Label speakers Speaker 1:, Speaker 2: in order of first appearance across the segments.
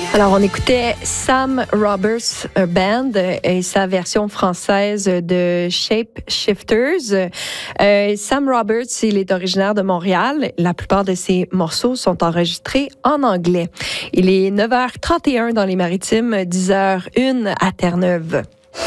Speaker 1: Alors, on écoutait Sam Roberts Band et sa version française de Shape Shifters. Sam Roberts, il est originaire de Montréal. La plupart de ses morceaux sont enregistrés en anglais. Il est 9h31 dans les Maritimes, 10h01 à Terre-Neuve.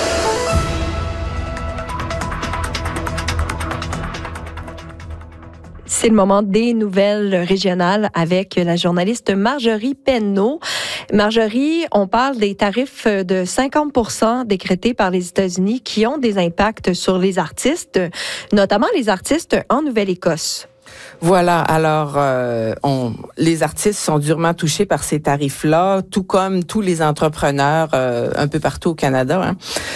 Speaker 1: C'est le moment des nouvelles régionales avec la journaliste Marjorie Penneau. Marjorie, on parle des tarifs de 50% décrétés par les États-Unis qui ont des impacts sur les artistes, notamment les artistes en Nouvelle-Écosse.
Speaker 2: Voilà, alors les artistes sont durement touchés par ces tarifs-là, tout comme tous les entrepreneurs un peu partout au Canada.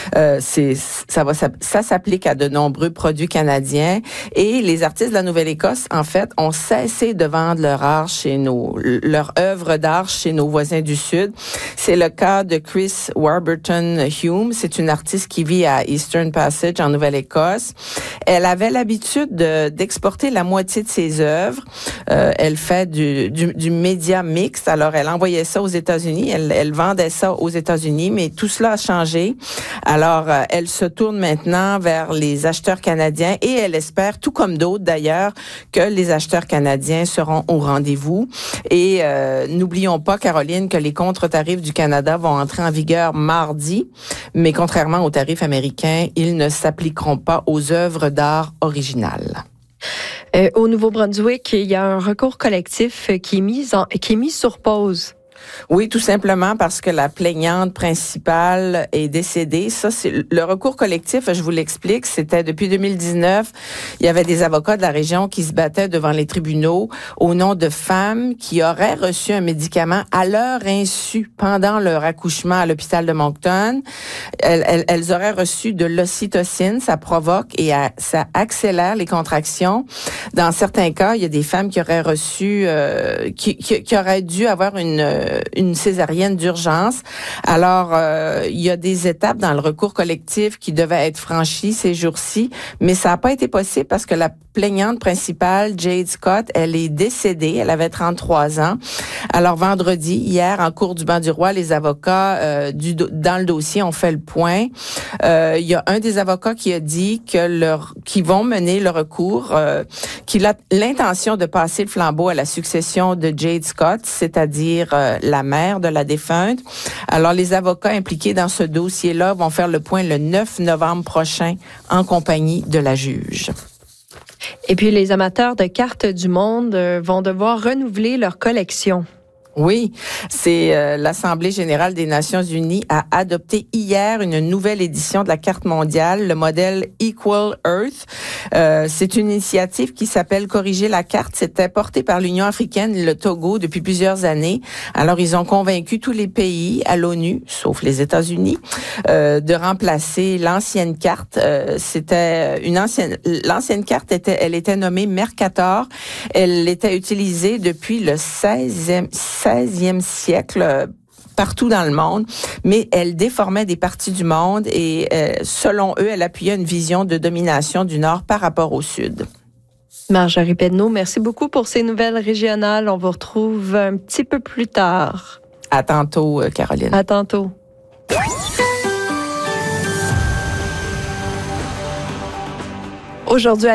Speaker 2: Ça s'applique à de nombreux produits canadiens et les artistes de la Nouvelle-Écosse, en fait, ont cessé de vendre leur art leur œuvre d'art chez nos voisins du Sud. C'est le cas de Chris Warburton Hume. C'est une artiste qui vit à Eastern Passage en Nouvelle-Écosse. Elle avait l'habitude d'exporter la moitié de ses œuvres. Elle fait du média mixte. Alors, elle envoyait ça aux États-Unis. Elle vendait ça aux États-Unis, mais tout cela a changé. Alors, elle se tourne maintenant vers les acheteurs canadiens et elle espère, tout comme d'autres d'ailleurs, que les acheteurs canadiens seront au rendez-vous. Et n'oublions pas, Caroline, que les contre-tarifs du Canada vont entrer en vigueur mardi, mais contrairement aux tarifs américains, ils ne s'appliqueront pas aux œuvres d'art originales.
Speaker 1: Au Nouveau-Brunswick, il y a un recours collectif qui est mis sur pause.
Speaker 2: Oui, tout simplement parce que la plaignante principale est décédée. Ça, c'est le recours collectif, je vous l'explique, c'était depuis 2019. Il y avait des avocats de la région qui se battaient devant les tribunaux au nom de femmes qui auraient reçu un médicament à leur insu pendant leur accouchement à l'hôpital de Moncton. Elles auraient reçu de l'ocytocine, ça provoque et ça accélère les contractions. Dans certains cas, il y a des femmes qui auraient reçu, qui auraient dû avoir une césarienne d'urgence. Alors, il y a des étapes dans le recours collectif qui devaient être franchies ces jours-ci, mais ça n'a pas été possible parce que la plaignante principale, Jade Scott, elle est décédée. Elle avait 33 ans. Alors, vendredi, hier, en cours du banc du roi, les avocats dans le dossier ont fait le point. Il y a un des avocats qui a dit qu'ils vont mener le recours, qu'il a l'intention de passer le flambeau à la succession de Jade Scott, c'est-à-dire la mère de la défunte. Alors, les avocats impliqués dans ce dossier-là vont faire le point le 9 novembre prochain en compagnie de la juge.
Speaker 1: Et puis, les amateurs de cartes du monde vont devoir renouveler leur collection.
Speaker 2: Oui, c'est l'Assemblée générale des Nations unies a adopté hier une nouvelle édition de la carte mondiale, le modèle Equal Earth. C'est une initiative qui s'appelle Corriger la carte. C'était porté par l'Union africaine et le Togo depuis plusieurs années. Alors, ils ont convaincu tous les pays à l'ONU, sauf les États-Unis, de remplacer l'ancienne carte. L'ancienne carte elle était nommée Mercator. Elle était utilisée depuis le 16e siècle partout dans le monde, mais elle déformait des parties du monde et selon eux, elle appuyait une vision de domination du Nord par rapport au Sud.
Speaker 1: Marjorie Penneau, merci beaucoup pour ces nouvelles régionales. On vous retrouve un petit peu plus tard.
Speaker 2: À tantôt, Caroline.
Speaker 1: À tantôt. Aujourd'hui,